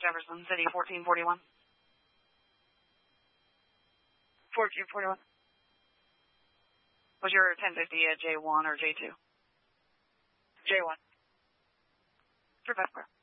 Jefferson City, 1441. 1441. Was your 1050 at J1 or J2? J1. For Best Square.